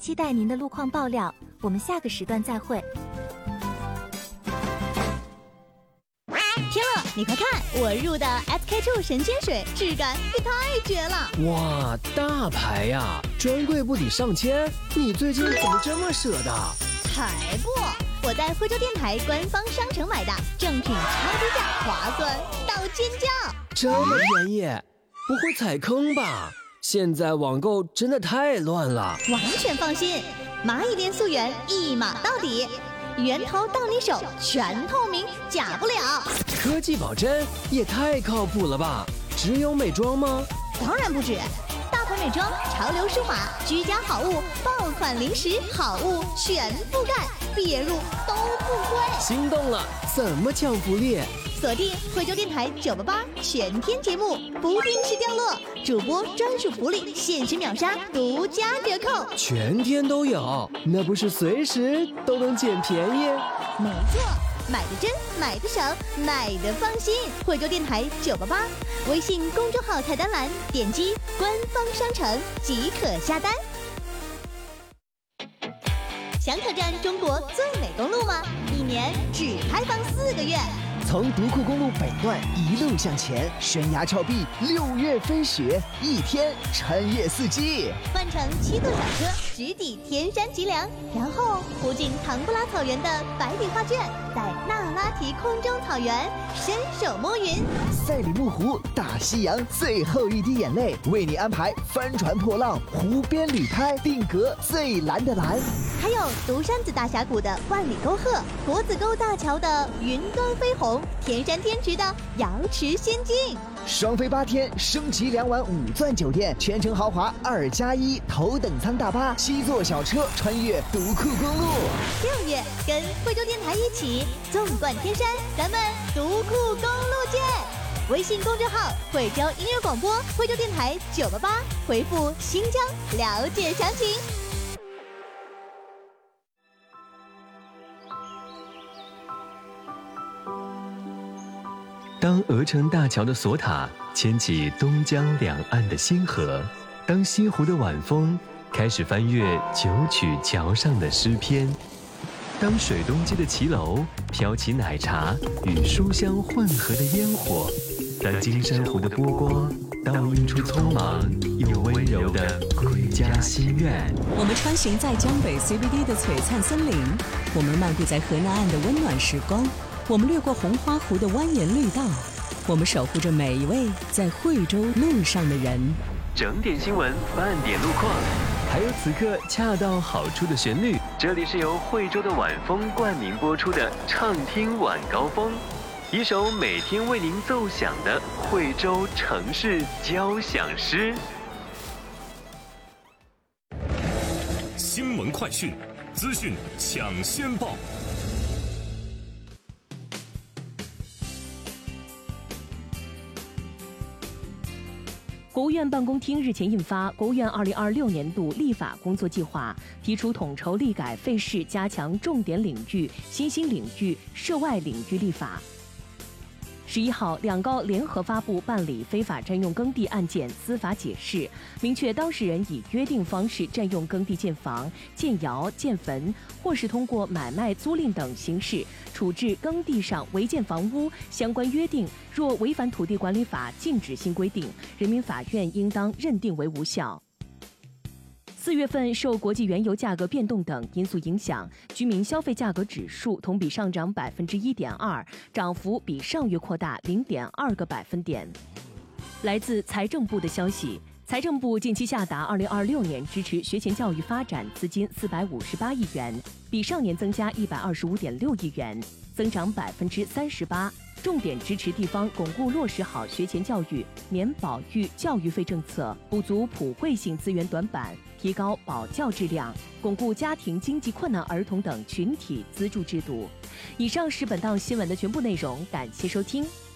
期待您的路况爆料，我们下个时段再会。 天乐，你快看，我入的 SK2 神仙水质感也太绝了！ 哇，大牌呀，专柜不抵上千，你最近怎么这么舍得？ 才不！我在惠州电台官方商城买的，正品超低价，划算到尖叫！ 这么便宜，不会踩坑吧？现在网购真的太乱了。 完全放心，蚂蚁链溯源一码到底，源头到你手，全透明，假不了。 科技保真也太靠谱了吧？只有美妆吗？ 当然不止，大牌美妆、潮流数码、居家好物、爆款零食好物全覆盖，别入都不亏。 心动了，怎么抢福利？ 锁定惠州电台988全天节目，不定时掉落，主播专属福利，限时秒杀，独家折扣， 全天都有，那不是随时都能捡便宜？ 没错，买的真，买的省，买的放心。惠州电台988，微信公众号菜单栏点击官方商城即可下单。想挑战中国最美公路吗？一年只开放4个月。 从独库公路北段一路向前，悬崖峭壁，6月飞雪，1天穿越4季。 换乘7座小车，直抵天山脊梁，然后途经唐布拉草原的百里画卷，在那拉提空中草原伸手摸云。 赛里木湖，大西洋最后一滴眼泪，为你安排翻船破浪，湖边旅拍，定格最蓝的蓝。 还有独山子大峡谷的万里沟壑，国子沟大桥的云端飞鸿，天山天池的瑶池仙境。 双飞8天，升级2晚5钻酒店，全程豪华2+1头等舱大巴，7座小车穿越独库公路。 6月跟惠州电台一起纵贯天山，咱们独库公路见！微信公众号惠州音乐广播，惠州电台988，回复新疆了解详情。 当鹅城大桥的索塔牵起东江两岸的星河，当西湖的晚风开始翻阅九曲桥上的诗篇，当水东街的骑楼飘起奶茶与书香混合的烟火，当金山湖的波光倒映出匆忙又温柔的归家心愿。 我们穿行在江北 CBD 的璀璨森林，我们漫步在河南岸的温暖时光，我们掠过红花湖的蜿蜒绿道，我们守护着每一位在惠州路上的人。 整点新闻，半点路况，还有此刻恰到好处的旋律。这里是由惠州的晚风冠名播出的畅听晚高峰，一首每天为您奏响的惠州城市交响诗。 新闻快讯，资讯抢先报。 国务院办公厅日前印发《国务院2026年度立法工作计划》，提出统筹立改废市，加强重点领域、新兴领域、涉外领域立法。11号，两高联合发布办理非法占用耕地案件司法解释，明确当事人以约定方式占用耕地建房、建窑、建坟，或是通过买卖、租赁等形式处置耕地上违建房屋相关约定，若违反土地管理法禁止性规定，人民法院应当认定为无效。4月份受国际原油价格变动等因素影响，居民消费价格指数同比上涨1.2%，涨幅比上月扩大0.2个百分点。来自财政部的消息，财政部近期下达2026年支持学前教育发展资金458亿元，比上年增加125.6亿元，增长38%。重点支持地方巩固落实好学前教育、免保育教育费政策，补足普惠性资源短板，提高保教质量，巩固家庭经济困难儿童等群体资助制度。以上是本档新闻的全部内容，感谢收听。